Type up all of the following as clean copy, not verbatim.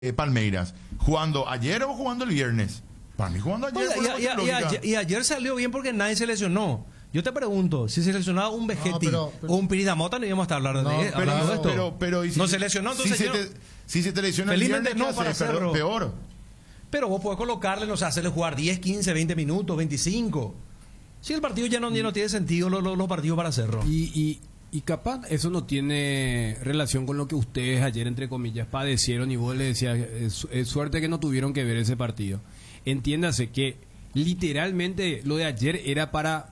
Palmeiras, ¿jugando ayer o jugando el viernes? Para mí jugando ayer. Y ayer salió bien porque nadie se lesionó. Yo te pregunto, si se lesionaba un Vegetti o un Piridamota, no íbamos a estar hablando de esto. Pero no se lesionó, entonces si se te lesiona el viernes, no para hacerlo peor. Pero vos podés colocarle, no sé, hacerle jugar 10, 15, 20 minutos, 25. Si el partido ya no tiene sentido, los partidos para Cerro. Y capaz eso no tiene relación con lo que ustedes ayer, entre comillas, padecieron y vos le decías, es suerte que no tuvieron que ver ese partido. Entiéndase que literalmente lo de ayer era para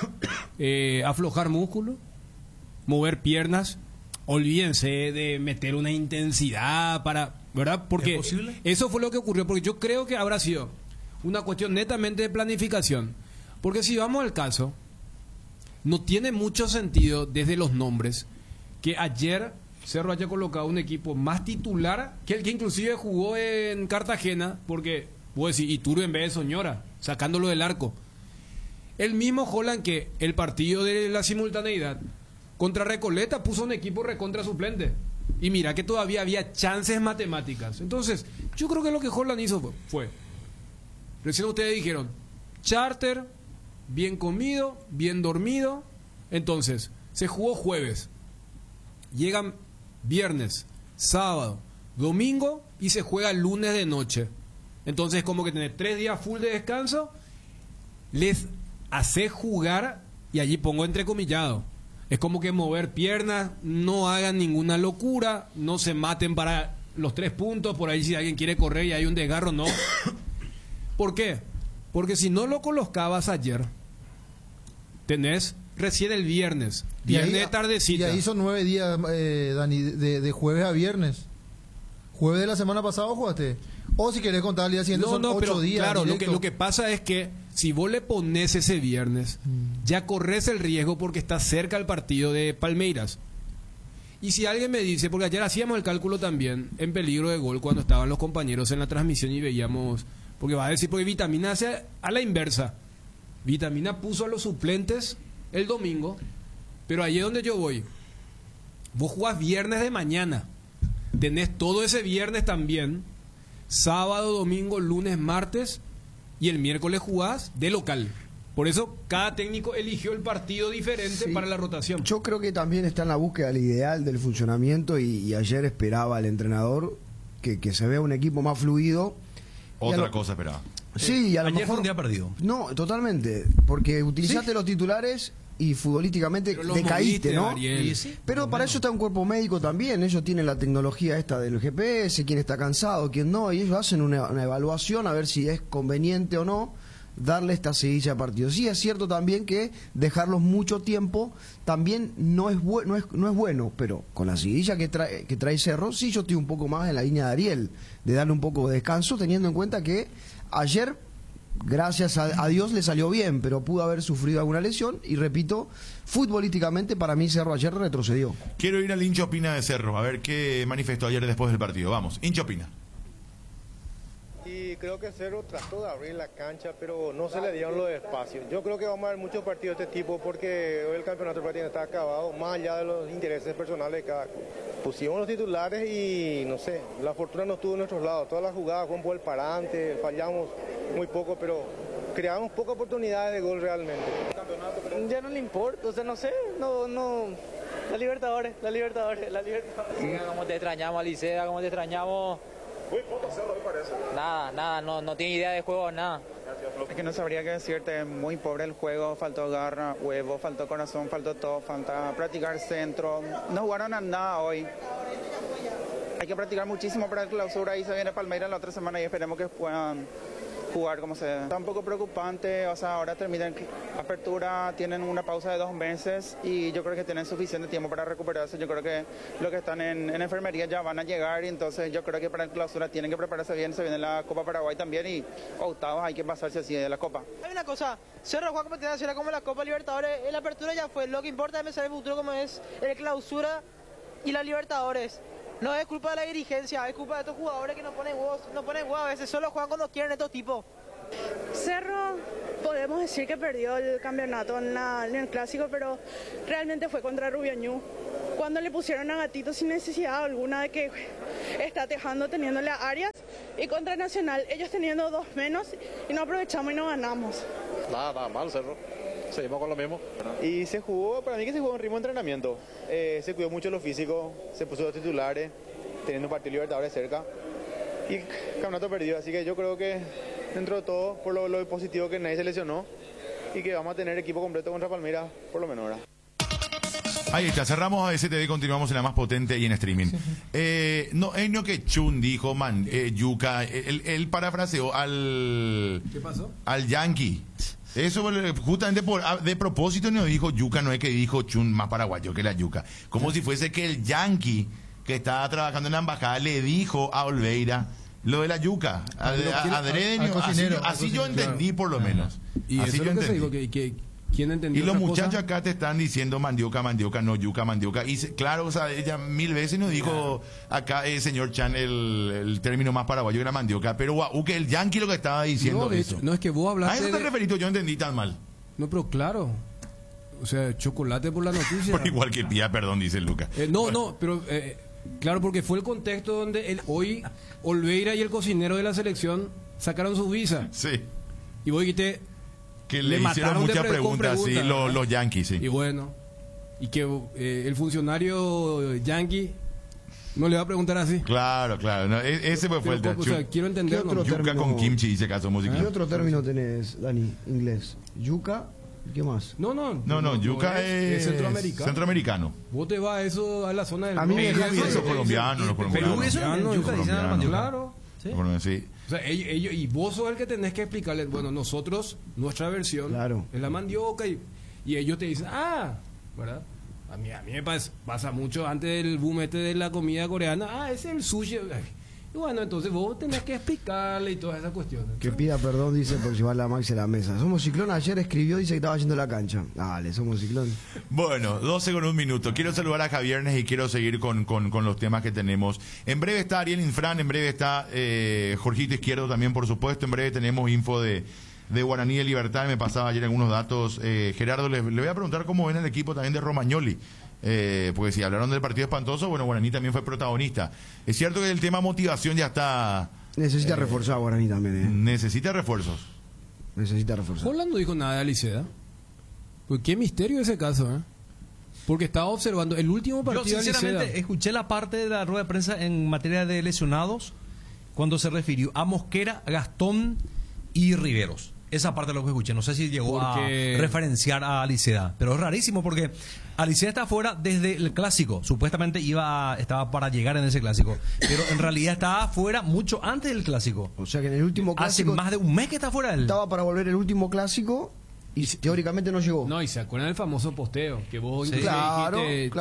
aflojar músculo, mover piernas, olvídense de meter una intensidad para, ¿verdad? Porque eso fue lo que ocurrió, porque yo creo que habrá sido una cuestión netamente de planificación. Porque si vamos al caso, no tiene mucho sentido desde los nombres que ayer Cerro haya colocado un equipo más titular que el que inclusive jugó en Cartagena, porque puedo decir Iturbe en vez de Soñora, sacándolo del arco. El mismo Holland que el partido de la simultaneidad contra Recoleta puso un equipo recontra suplente. Y mira que todavía había chances matemáticas. Entonces, yo creo que lo que Holland hizo fue, recién ustedes dijeron, charter, bien comido, bien dormido. Entonces, se jugó jueves, llegan viernes, sábado, domingo y se juega lunes de noche. Entonces, como que tener 3 días full de descanso, les hace jugar, y allí pongo entrecomillado, es como que mover piernas, no hagan ninguna locura, no se maten para los 3 puntos, por ahí si alguien quiere correr y hay un desgarro, no. ¿Por qué? Porque si no lo colocabas ayer, tenés recién el viernes de tardecita. Y ahí son 9 días, Dani, de jueves a viernes. Jueves de la semana pasada jugaste. O si querés contar el día siguiente son 8 días. Claro, lo que pasa es que si vos le pones ese viernes, ya corres el riesgo porque está cerca el partido de Palmeiras. Y si alguien me dice, porque ayer hacíamos el cálculo también en peligro de gol cuando estaban los compañeros en la transmisión y veíamos, porque va a decir, porque Vitamina hace a la inversa. Vitamina puso a los suplentes el domingo, pero ahí es donde yo voy. Vos jugás viernes de mañana, tenés todo ese viernes también, sábado, domingo, lunes, martes, y el miércoles jugás de local. Por eso cada técnico eligió el partido diferente para la rotación. Yo creo que también está en la búsqueda del ideal del funcionamiento y ayer esperaba el entrenador que se vea un equipo más fluido. Otra cosa esperaba. Sí, y a lo ayer mejor fue un día perdido. No, totalmente, porque utilizaste los titulares y futbolísticamente decaíste, ¿no? Pero para eso está un cuerpo médico también. Ellos tienen la tecnología esta del GPS, quién está cansado, quién no, y ellos hacen una evaluación a ver si es conveniente o no darle esta seguidilla a partidos. Sí, es cierto también que dejarlos mucho tiempo también no es bueno, pero con la seguidilla que trae Cerro, sí yo estoy un poco más en la línea de Ariel, de darle un poco de descanso, teniendo en cuenta que ayer, gracias a Dios, le salió bien, pero pudo haber sufrido alguna lesión, y repito, futbolísticamente para mí Cerro ayer retrocedió. Quiero ir al hincha opina de Cerro, a ver qué manifestó ayer después del partido. Vamos, hincha opina. Y creo que Cerro trató de abrir la cancha, pero no se le dieron los espacios. Yo creo que vamos a ver muchos partidos de este tipo porque hoy el campeonato prácticamente está acabado, más allá de los intereses personales de cada. Pusimos los titulares y no sé, la fortuna no estuvo en nuestros lados. Todas las jugadas fue un gol parante, fallamos muy poco, pero creamos pocas oportunidades de gol realmente. Ya no le importa, o sea, no sé, no. La Libertadores. Como te extrañamos, Alicea, como te extrañamos. Muy poco Cerro, me parece. Nada, no tiene idea de juego, nada. Es que no sabría qué decirte, muy pobre el juego, faltó garra, huevo, faltó corazón, faltó todo, falta practicar centro. No jugaron a nada hoy. Hay que practicar muchísimo para el clausura, y se viene Palmeiras la otra semana y esperemos que puedan jugar como se debe. Está un poco preocupante, o sea, ahora terminan apertura, tienen una pausa de 2 meses y yo creo que tienen suficiente tiempo para recuperarse. Yo creo que los que están en enfermería ya van a llegar, y entonces yo creo que para el clausura tienen que prepararse bien. Se viene la Copa Paraguay también y octavos hay que pasarse así de la Copa. Hay una cosa, Cerro juega competencia nacional como la Copa Libertadores, en la apertura ya fue, lo que importa es pensar en el futuro como es el clausura y la Libertadores. No es culpa de la dirigencia, es culpa de estos jugadores que no ponen huevos a veces, solo juegan cuando quieren estos tipos. Cerro, podemos decir que perdió el campeonato en el clásico, pero realmente fue contra Rubio Ñu. cuando le pusieron a Gatito sin necesidad alguna de que está dejando teniéndole a Arias, y contra Nacional ellos teniendo 2 menos y no aprovechamos y no ganamos. Nada mal, Cerro. Seguimos con lo mismo. Y se jugó, para mí que se jugó un ritmo de entrenamiento. Se cuidó mucho lo físico, se puso los titulares, teniendo un partido Libertadores cerca. Y campeonato perdido, así que yo creo que dentro de todo, por lo positivo que nadie se lesionó y que vamos a tener equipo completo contra Palmeiras, por lo menos ahora. Ahí está, cerramos a STV y continuamos en la más potente y en streaming. No que Chun dijo, Yuka, él parafraseó al... ¿Qué pasó? Al Yankee. Eso justamente de propósito no dijo Yuka, no es que dijo Chun más paraguayo que la Yuka. Como si fuese que el Yankee que estaba trabajando en la embajada le dijo a Olveira lo de la Yuca. Así yo entendí por lo menos. Y así eso yo es lo que se entendí. dijo, que ¿quién entendió? Y los otra muchachos cosa? acá te están diciendo mandioca, no yuca, mandioca. Y claro, o sea, ella 1000 veces nos dijo acá señor Chan el término más paraguayo que era mandioca. Pero que el Yankee lo que estaba diciendo No, eso. no es que vos hablaste. A eso te referís, yo entendí tan mal. No, pero claro. O sea, chocolate por la noticia. Por igual que pía, perdón, dice Lucas. No, pero claro, porque fue el contexto donde hoy Olveira y el cocinero de la selección sacaron su visa. Sí. Y vos dijiste que le hicieron muchas preguntas, sí, los Yankees, sí. Y bueno, y que el funcionario Yankee no le va a preguntar así. Claro. No, ese fue el tema. O sea, quiero entender. Yuca con kimchi, dice caso musical. ¿Qué otro término tenés, Dani? Inglés. Yuca. ¿Qué más? No, yuca es centroamericano. Vos te vas a la zona del a mí me los colombianos. Perú eso es yuca, dicen claro. Sí. O sea, ellos, y vos sos el que tenés que explicarles, bueno, nosotros, nuestra versión es la mandioca y ellos te dicen, ¿verdad? A mí me pasa mucho antes del boom de la comida coreana, es el sushi. Y bueno, entonces vos tenés que explicarle y todas esas cuestiones. Que pida perdón, dice, por llevar la Maxi a la mesa. Somos Ciclón, ayer escribió, dice que estaba yendo a la cancha. Dale, somos Ciclón. Bueno, 12 con 1 minuto. Quiero saludar a Javiernes y quiero seguir con los temas que tenemos. En breve está Ariel Infran, en breve está Jorgito Izquierdo también, por supuesto. En breve tenemos info de Guaraní de Libertad. Me pasaba ayer algunos datos. Gerardo, le voy a preguntar cómo ven el equipo también de Romagnoli. Porque si hablaron del partido espantoso, bueno, Guaraní también fue protagonista. Es cierto que el tema motivación ya está... Necesita reforzar Guaraní también, Necesita refuerzos. Holland no dijo nada de Alicea. Pues qué misterio ese caso, Porque estaba observando el último partido. Yo sinceramente escuché la parte de la rueda de prensa en materia de lesionados cuando se refirió a Mosquera, Gastón y Riveros. Esa parte es lo que escuché. No sé si llegó a referenciar a Alicea. Pero es rarísimo porque Alicea está fuera desde el clásico. Supuestamente estaba para llegar en ese clásico. Pero en realidad estaba fuera mucho antes del clásico. O sea que en el último clásico... Hace más de un mes que está fuera él. Estaba para volver el último clásico y teóricamente no llegó. No, y se acuerdan del famoso posteo. Que vos claro.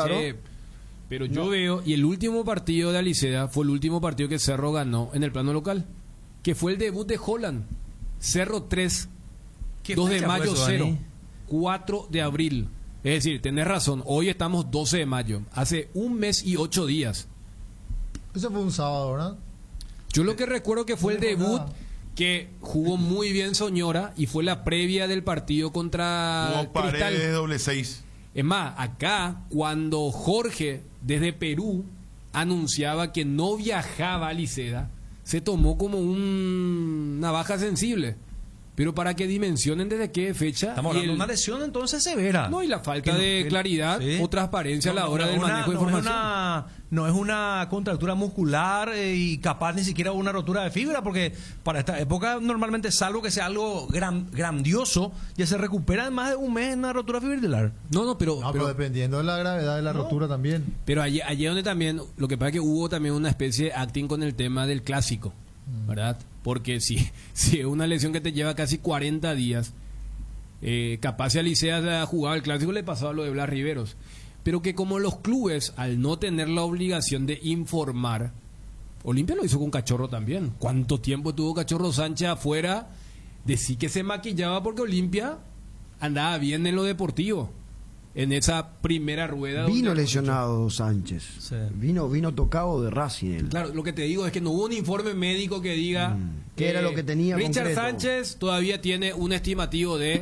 Pero yo veo... Y el último partido de Alicea fue el último partido que Cerro ganó en el plano local. Que fue el debut de Holland. Cerro 3, 2 de mayo 0, 4 de abril. Es decir, tenés razón, hoy estamos 12 de mayo, hace 1 mes y 8 días. Eso fue un sábado, ¿verdad? Yo lo que recuerdo que fue el debut que jugó muy bien Soñora y fue la previa del partido contra Cristal. De doble 6. Es más, acá cuando Jorge desde Perú anunciaba que no viajaba a Liceda, se tomó como una baja sensible. Pero para que dimensionen desde qué fecha. Estamos hablando de una lesión entonces severa. No, y la falta de claridad o transparencia a la hora del manejo de información. No es una contractura muscular y capaz ni siquiera una rotura de fibra, porque para esta época normalmente, salvo que sea algo grandioso, ya se recupera en más de 1 mes una rotura fibrilar. Pero dependiendo de la gravedad de la rotura también. Pero allí donde también, lo que pasa es que hubo también una especie de acting con el tema del clásico, ¿verdad? Porque si es una lesión que te lleva casi 40 días, capaz si Alicea jugaba el clásico le pasaba lo de Blas Riveros. Pero que como los clubes, al no tener la obligación de informar, Olimpia lo hizo con Cachorro también. ¿Cuánto tiempo tuvo Cachorro Sánchez afuera? Decir que se maquillaba porque Olimpia andaba bien en lo deportivo. En esa primera rueda. Vino lesionado Sánchez. Sí. Vino tocado de Racing. Claro, lo que te digo es que no hubo un informe médico que diga ¿qué era lo que tenía Richard concreto? Sánchez todavía tiene un estimativo de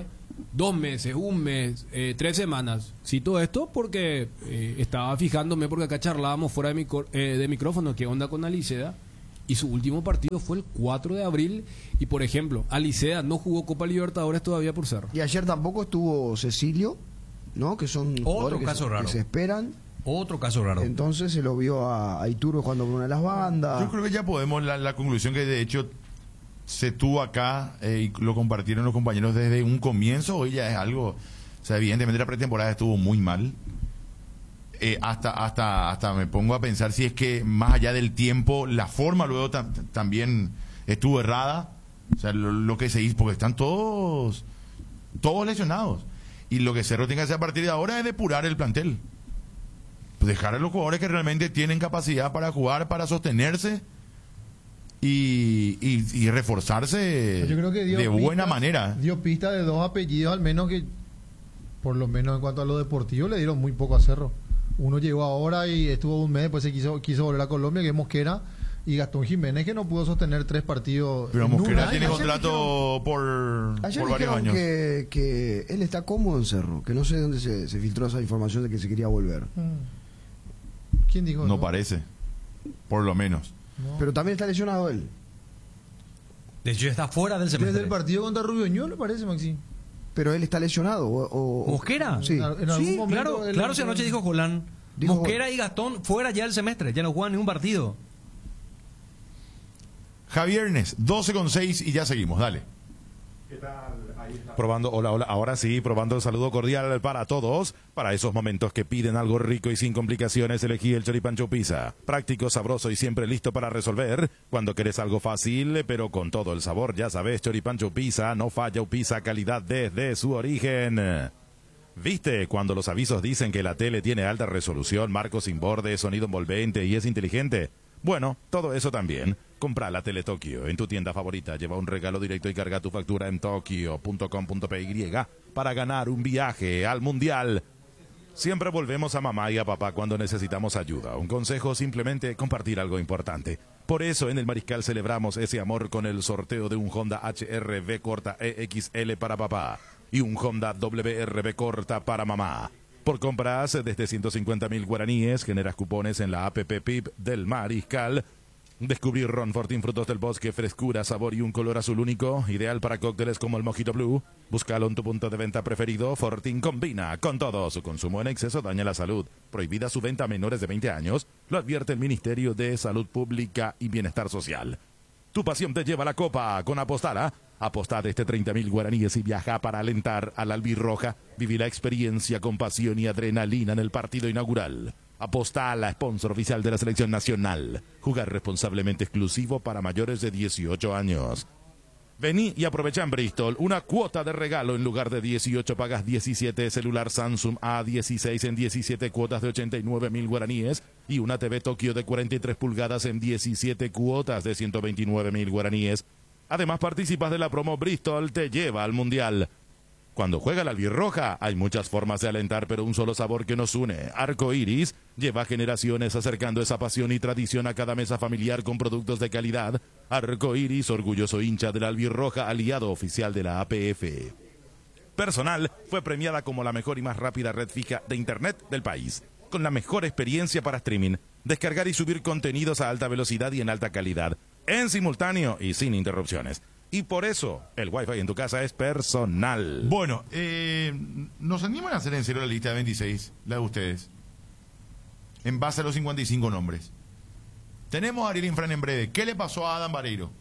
2 meses, 1 mes, 3 semanas. Cito esto porque estaba fijándome, porque acá charlábamos fuera de micrófono, qué onda con Aliceda. Y su último partido fue el 4 de abril. Y, por ejemplo, Aliceda no jugó Copa Libertadores todavía por Cerro. Y ayer tampoco estuvo Cecilio, ¿no? Que son otro caso raro. Que se esperan. Otro caso raro. Entonces se lo vio a Iturbe jugando por una de las bandas. Yo creo que ya podemos, la conclusión que de hecho se tuvo acá y lo compartieron los compañeros desde un comienzo, hoy ya es algo, o sea, evidentemente la pretemporada estuvo muy mal. Hasta me pongo a pensar si es que más allá del tiempo, la forma luego también estuvo errada. O sea, lo que se hizo, porque están todos lesionados. Y lo que Cerro tiene que hacer a partir de ahora es depurar el plantel. Dejar a los jugadores que realmente tienen capacidad para jugar, para sostenerse y reforzarse. Yo creo que de buena manera. Dio pista de 2 apellidos, al menos que, por lo menos en cuanto a lo deportivo, le dieron muy poco a Cerro. Uno llegó ahora y estuvo 1 mes, después se quiso volver a Colombia, que es Mosquera, y Gastón Jiménez, que no pudo sostener 3 partidos. Pero Mosquera tiene contrato por varios años. Que él está cómodo en Cerro, que no sé de dónde se filtró esa información de que se quería volver. ¿Quién dijo No eso? parece, por lo menos. No. Pero también está lesionado él. De hecho, está fuera del semestre. Desde el partido contra Rubioñol, le parece, Maxi. Pero él está lesionado. ¿Mosquera? Sí, sí, claro, si anoche dijo Jolán. Mosquera y Gastón fuera ya del semestre, ya no juegan ningún partido. Javiernes, 12:06 y ya seguimos, dale. ¿Qué tal? Ahí está. Probando, hola, ahora sí, probando el saludo cordial para todos. Para esos momentos que piden algo rico y sin complicaciones, elegí el Choripán Choupisa. Práctico, sabroso y siempre listo para resolver. Cuando querés algo fácil, pero con todo el sabor, ya sabes, Choripán Choupisa, no falla Upisa, calidad desde su origen. ¿Viste cuando los avisos dicen que la tele tiene alta resolución, marco sin borde, sonido envolvente y es inteligente? Bueno, todo eso también. Compra la Tele Tokio en tu tienda favorita. Lleva un regalo directo y carga tu factura en tokio.com.py para ganar un viaje al Mundial. Siempre volvemos a mamá y a papá cuando necesitamos ayuda. Un consejo, simplemente compartir algo importante. Por eso en el Mariscal celebramos ese amor con el sorteo de un Honda HR-V corta EXL para papá y un Honda WR-V corta para mamá. Por compras desde 150.000 guaraníes, generas cupones en la APP PIB del Mariscal. Descubrir Ron Fortín, frutos del bosque, frescura, sabor y un color azul único, ideal para cócteles como el Mojito Blue. Búscalo en tu punto de venta preferido. Fortín combina con todo. Su consumo en exceso daña la salud. Prohibida su venta a menores de 20 años. Lo advierte el Ministerio de Salud Pública y Bienestar Social. Tu pasión te lleva a la copa con Apostala. Apostá desde 30.000 guaraníes y viaja para alentar a la albirroja. Viví la experiencia con pasión y adrenalina en el partido inaugural. Apostala, sponsor oficial de la selección nacional. Jugar responsablemente, exclusivo para mayores de 18 años. Vení y aprovecha en Bristol una cuota de regalo. En lugar de 18 pagas 17, celular Samsung A16 en 17 cuotas de 89.000 guaraníes y una TV Tokio de 43 pulgadas en 17 cuotas de 129.000 guaraníes. Además participas de la promo Bristol te lleva al Mundial. Cuando juega la albirroja hay muchas formas de alentar, pero un solo sabor que nos une. Arco Iris lleva generaciones acercando esa pasión y tradición a cada mesa familiar con productos de calidad. Arco Iris, orgulloso hincha de la albirroja, aliado oficial de la APF. Personal fue premiada como la mejor y más rápida red fija de internet del país, con la mejor experiencia para streaming, descargar y subir contenidos a alta velocidad y en alta calidad, en simultáneo y sin interrupciones. Y por eso el Wi-Fi en tu casa es Personal. Bueno, ¿nos animan a hacer en serio la lista de 26, la de ustedes? En base a los 55 nombres. Tenemos a Ariel Infran en breve. ¿Qué le pasó a Adam Vareiro?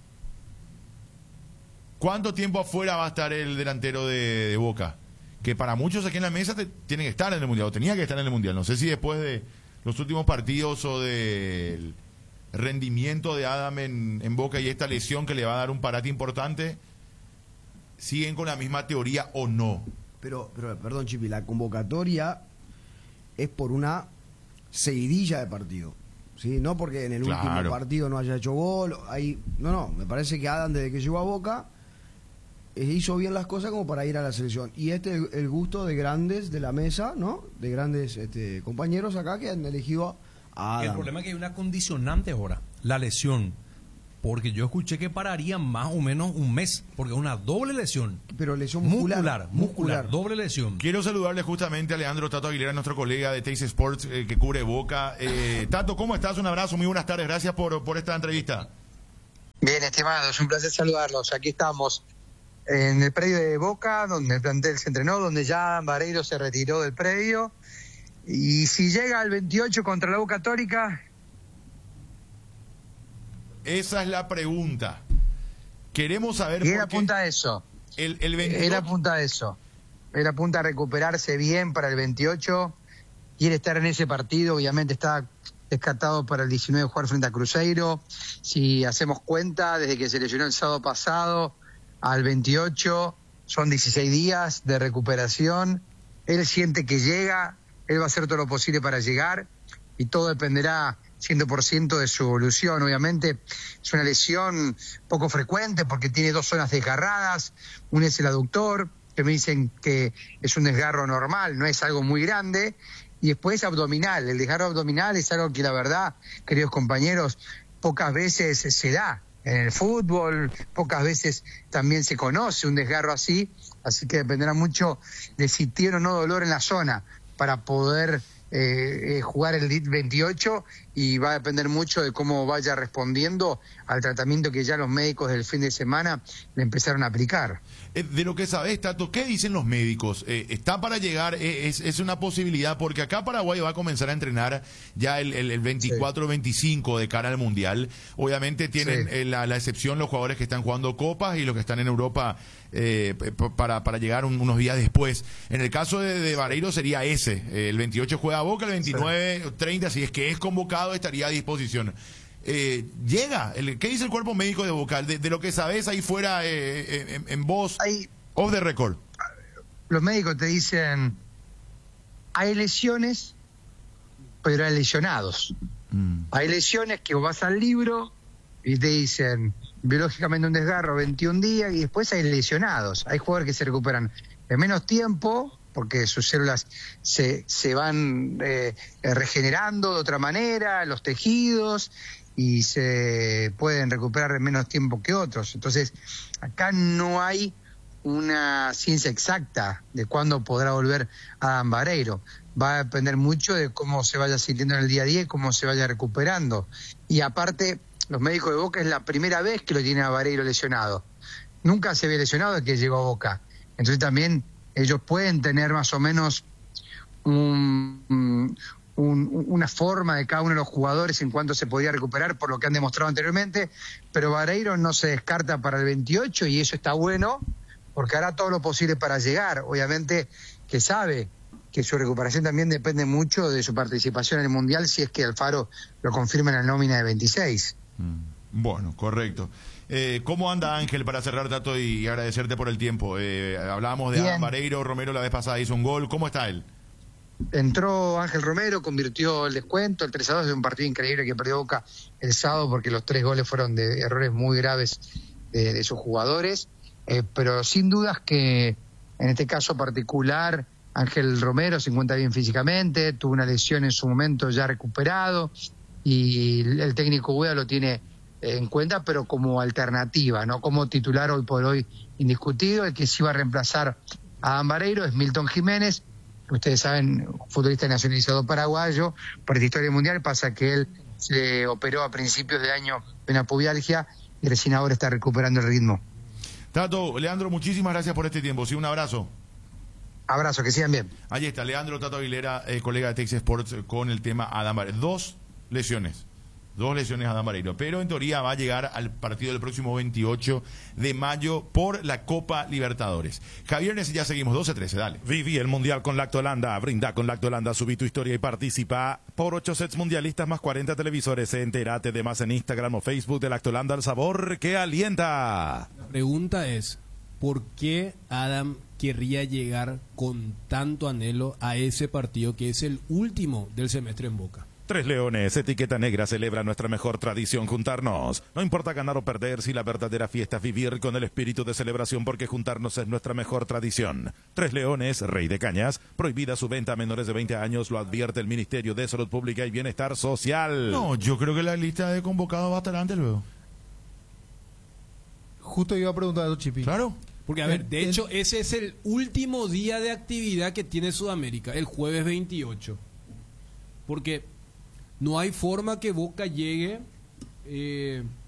¿Cuánto tiempo afuera va a estar el delantero de Boca? Que para muchos aquí en la mesa tiene que estar en el Mundial, o tenía que estar en el Mundial. No sé si después de los últimos partidos o del rendimiento de Adam en Boca y esta lesión que le va a dar un parate importante, siguen con la misma teoría o no. Pero perdón, Chipi, la convocatoria es por una seguidilla de partido, ¿sí? No porque en el último partido no haya hecho gol. No, me parece que Adam, desde que llegó a Boca, hizo bien las cosas como para ir a la selección. Y el gusto de grandes de la mesa, ¿no? De grandes compañeros acá que han elegido a Adam. El problema es que hay una condicionante ahora, la lesión. Porque yo escuché que pararía más o menos un mes, porque es una doble lesión. Pero lesión muscular. Doble lesión. Quiero saludarle justamente a Leandro Tato Aguilera, nuestro colega de Teis Sports, que cubre Boca. Tato, ¿cómo estás? Un abrazo, muy buenas tardes, gracias por esta entrevista. Bien, estimados, un placer saludarlos. Aquí estamos en el predio de Boca, donde el plantel se entrenó, donde ya Vareiro se retiró del predio. Y si llega al 28 contra la U Católica... Esa es la pregunta. Queremos saber... Y él apunta a eso. El 28... Él apunta a eso. Él apunta a recuperarse bien para el 28. Quiere estar en ese partido. Obviamente está descartado para el 19 jugar frente a Cruzeiro. Si hacemos cuenta, desde que se lesionó el sábado pasado al 28, son 16 días de recuperación. Él siente que llega. Él va a hacer todo lo posible para llegar. Y todo dependerá 100% de su evolución. Obviamente es una lesión poco frecuente porque tiene 2 zonas desgarradas. Una es el aductor, que me dicen que es un desgarro normal, no es algo muy grande. Y después abdominal. El desgarro abdominal es algo que la verdad, queridos compañeros, pocas veces se da en el fútbol, pocas veces también se conoce un desgarro así. Así que dependerá mucho de si tiene o no dolor en la zona para poder jugar el 28, y va a depender mucho de cómo vaya respondiendo al tratamiento que ya los médicos del fin de semana le empezaron a aplicar. De lo que sabes, Tato, ¿qué dicen los médicos? ¿Está para llegar? ¿Es una posibilidad? Porque acá Paraguay va a comenzar a entrenar ya el 24-25 de cara al Mundial. Obviamente tienen la excepción los jugadores que están jugando copas y los que están en Europa para llegar unos días después. En el caso de Vareiro sería ese. El 28 juega Boca, el 29-30, si es que es convocado, estaría a disposición. Llega, ¿qué dice el cuerpo médico de Boca? De lo que sabes ahí fuera en voz, off the record. Los médicos te dicen, hay lesiones, pero hay lesionados. Hay lesiones que vos vas al libro y te dicen, biológicamente un desgarro, 21 días, y después hay lesionados. Hay jugadores que se recuperan en menos tiempo, porque sus células se van regenerando de otra manera, los tejidos, y se pueden recuperar en menos tiempo que otros. Entonces, acá no hay una ciencia exacta de cuándo podrá volver Adam Vareiro. Va a depender mucho de cómo se vaya sintiendo en el día a día y cómo se vaya recuperando. Y aparte, los médicos de Boca es la primera vez que lo tienen a Vareiro lesionado. Nunca se había lesionado desde que llegó a Boca. Entonces también ellos pueden tener más o menos una forma de cada uno de los jugadores en cuanto se podía recuperar por lo que han demostrado anteriormente, pero Vareiro no se descarta para el 28 y eso está bueno porque hará todo lo posible para llegar. Obviamente que sabe que su recuperación también depende mucho de su participación en el Mundial, si es que Alfaro lo confirma en la nómina de 26. Bueno, correcto. ¿Cómo anda Ángel para cerrar, Tato, y agradecerte por el tiempo? Hablábamos de Adam Vareiro, Romero la vez pasada hizo un gol. ¿Cómo está él? Entró Ángel Romero, convirtió el descuento, el 3-2 de un partido increíble que perdió Boca el sábado porque los 3 goles fueron de errores muy graves de sus jugadores. Pero sin dudas que en este caso particular Ángel Romero se encuentra bien físicamente, tuvo una lesión en su momento ya recuperado y el técnico Ueda lo tiene en cuenta, pero como alternativa, no como titular hoy por hoy indiscutido. El que sí va a reemplazar a Adam Vareiro es Milton Jiménez, ustedes saben, futbolista nacionalizado paraguayo, por esta historia mundial. Pasa que él se operó a principios de año de una pubialgia y recién ahora está recuperando el ritmo. Tato, Leandro, muchísimas gracias por este tiempo. Sí, un abrazo. Abrazo, que sigan bien. Ahí está, Leandro Tato Aguilera, colega de Tex Sports, con el tema Adam Vareiro. 2 lesiones Adam Vareiro, pero en teoría va a llegar al partido del próximo 28 de mayo por la Copa Libertadores. Javier, ya seguimos 12-13, dale. Viví el Mundial con Lactolanda, brinda con Lactolanda, subí tu historia y participa por 8 sets mundialistas más 40 televisores. Entérate de más en Instagram o Facebook de Lactolanda, el sabor que alienta. La pregunta es, ¿por qué Adam querría llegar con tanto anhelo a ese partido que es el último del semestre en Boca? 3 Leones, etiqueta negra, celebra nuestra mejor tradición, juntarnos. No importa ganar o perder, si la verdadera fiesta es vivir con el espíritu de celebración, porque juntarnos es nuestra mejor tradición. 3 Leones, Rey de Cañas, prohibida su venta a menores de 20 años, lo advierte el Ministerio de Salud Pública y Bienestar Social. No, yo creo que la lista de convocados va a estar antes luego. justo iba a preguntar eso, Chipi. Claro. Porque, a ver, de hecho, ese es el último día de actividad que tiene Sudamérica, el jueves 28. Porque no hay forma que Boca llegue